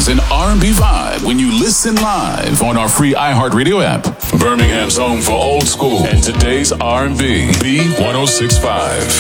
an R&B vibe when you listen live on our free iHeartRadio app. Birmingham's home for old school and today's R&B. B1065.